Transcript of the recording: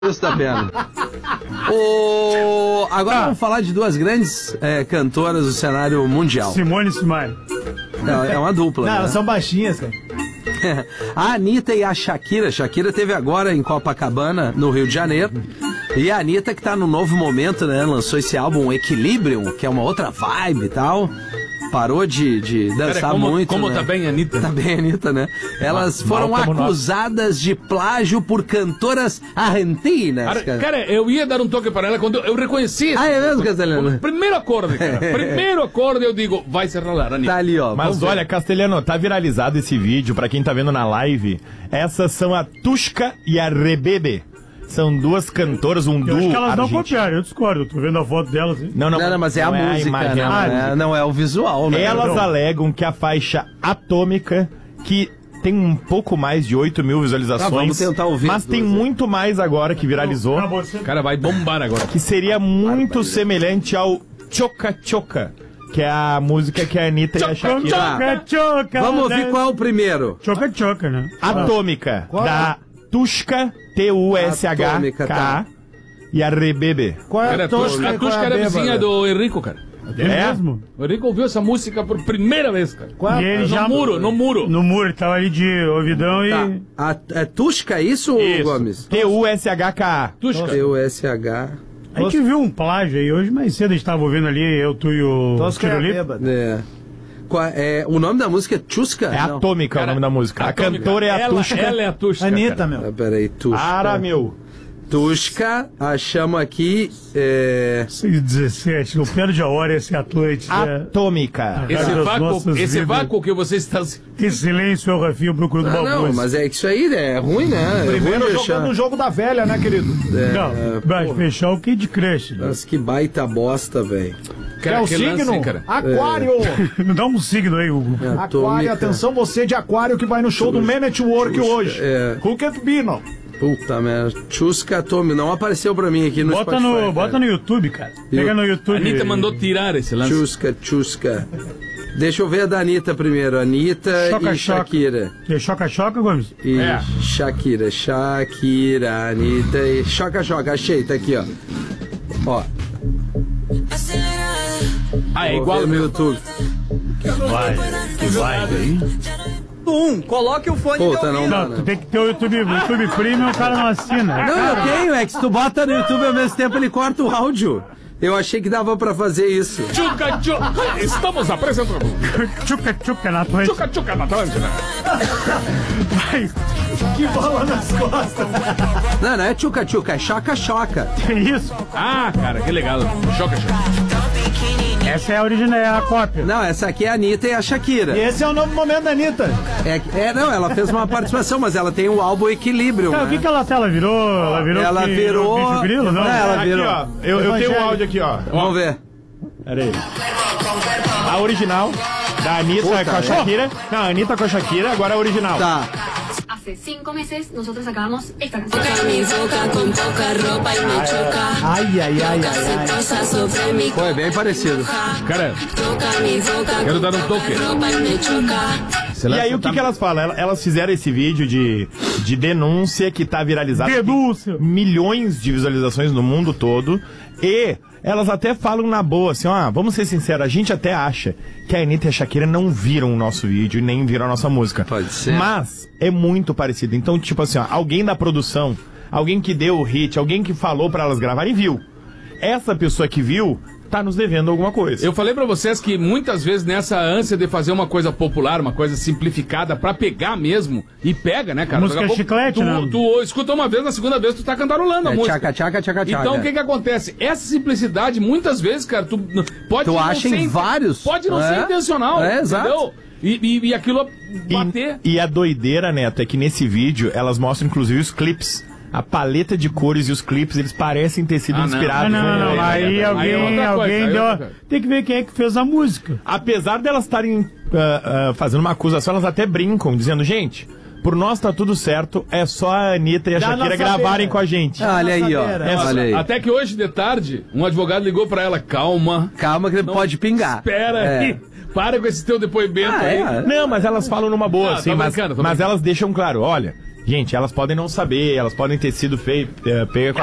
Isso da pena. Agora vamos falar de duas grandes cantoras do cenário mundial. Simone e Simaria. É uma dupla. Não, né? elas são baixinhas, cara. A Anitta e a Shakira. Shakira teve agora em Copacabana, no Rio de Janeiro. E a Anitta, que tá num novo momento, né? Lançou esse álbum Equilibrium, que é uma outra vibe e tal. Parou de dançar muito. Como né? tá bem a Anitta? Tá bem a Anitta, né? Elas foram acusadas de plágio por cantoras argentinas. Cara, eu ia dar um toque para ela quando eu reconheci. Ah, é mesmo, Castelhano? Primeiro acorde, cara. Primeiro acorde eu digo, vai se ralar, Anitta. Tá ali, ó. Mas olha, Castelhano, tá viralizado esse vídeo, pra quem tá vendo na live. Essas são a Tuska e a Rebebe. São duas cantoras, um duo. Eu acho que elas não argentino. copiaram, eu discordo. Eu tô vendo a foto delas. Hein? Não, mas é a música, imagem, né? Não é o visual, né? Elas alegam que a faixa Atômica, que tem um pouco mais de 8 mil visualizações, vamos tentar ouvir mas tem muito mais agora que viralizou, Cara, vai bombar agora. que seria muito semelhante ao Choca Choca, que é a música que a Anitta e a Shakira... Choca, Vamos ouvir qual é o primeiro. Choca, né? Atômica, da Tuska, T-U-S-H-K, Atômica, tá. e a Rebebe. Qual é Cara, a Tosca? a Tuska era vizinha do Henrico, cara. É mesmo? O Henrico ouviu essa música por primeira vez, cara. E ele já... No muro. No muro, ele tava ali de ouvidão e... É Tuska, é isso, Gomes? T-U-S-H-K-A. Tuska. T-U-S-H... A gente viu um plágio aí hoje, mais cedo a gente tava ouvindo ali, eu, tu e o Tosca é Tirolipa. bêbado. O nome da música é Tuska? É Não. Atômica o nome da música. A cantora é a Tuska. Ela é a Tuska. Anitta, cara. meu. Peraí, Tuska. Para, meu. Tuska, achamos aqui... 17, não perde a hora esse Atlântico. Atômica. Esse vácuo que você está... Que silêncio, o Rafinha procurando Ah, uma não, voz. mas é que isso aí é ruim, né? Primeiro é ruim jogando o jogo da velha, né, querido? Não, vai fechar o Kid Crush. Né? Mas que baita bosta, velho. É o signo? Aquário! Dá um signo aí, Hugo. Aquário, atenção você de Aquário que vai no show do Man at Work hoje. Who can be, não? Puta merda. Tuska Atômica. Não apareceu pra mim aqui no Spotify. Bota no YouTube, cara. Pega no YouTube. A Anitta mandou tirar esse lance. Tuska. Deixa eu ver a da Anitta primeiro. Anitta e Shakira. Choca, Gomes? E Shakira, Anitta e... Choca, achei, tá aqui, ó. Ó. É igual no YouTube. Que vai, aí. Coloque o fone de ouvido. Não, tu tem que ter o YouTube Premium, o cara não assina. Não, eu tenho, é que se tu bota no YouTube ao mesmo tempo ele corta o áudio. Eu achei que dava pra fazer isso. Tchuca, estamos apresentando. Tchuca na Atlântica. Tchuca na Atlântica. Que bola nas costas. Não é tchuca, é choca. Que isso? Ah, cara, que legal. Choca. Essa é a original, é a cópia. Não, essa aqui é a Anitta e a Shakira. E esse é o novo momento da Anitta. Não, ela fez uma participação, mas ela tem o álbum Equilibrium, O né? que ela tá? Ela virou o bicho grilo, não? Ela virou. Aqui, ó. Eu tenho um áudio aqui, ó. Vamos ver. Pera aí. A original da Anitta com a Shakira. Não, a Anitta com a Shakira, agora a original. Tá. Hace 5 meses nosotros acabamos esta canción. Pô, é bem parecido. Cara, quero dar um toque. E aí o que elas falam? Elas fizeram esse vídeo de denúncia que tá viralizado. Denúncia! Milhões de visualizações no mundo todo. E elas até falam na boa, assim, vamos ser sinceros, a gente até acha que a Anitta e a Shakira não viram o nosso vídeo e nem viram a nossa música. Pode ser. Mas é muito parecido. Então, tipo assim, alguém da produção, alguém que deu o hit, alguém que falou pra elas gravarem, viu. Essa pessoa que viu tá nos devendo alguma coisa. Eu falei pra vocês que muitas vezes nessa ânsia de fazer uma coisa popular, uma coisa simplificada pra pegar mesmo, e pega, né, cara? Música chiclete, né? Tu escutou uma vez, na segunda vez tu tá cantarolando a música. Tchaca. Então o que acontece? Essa simplicidade, muitas vezes, cara, tu pode Tu não acha ser em vários. Pode não ser intencional, exato. entendeu? E aquilo bater. E a doideira, Neto, é que nesse vídeo elas mostram inclusive os clipes. A paleta de cores e os clipes, eles parecem ter sido inspirados. Não. Aí alguém deu... Tem que ver quem é que fez a música. Apesar delas estarem fazendo uma acusação, elas até brincam, dizendo, gente, por nós tá tudo certo, é só a Anitta e a Shakira gravarem com a gente. Olha aí, ó. Olha aí. Até que hoje de tarde, um advogado ligou pra ela, calma que ele pode pingar. Espera aí. Para com esse teu depoimento aí. Não, mas elas falam numa boa, assim, mas brincando. elas deixam claro, olha, gente, elas podem não saber, elas podem ter sido pegas com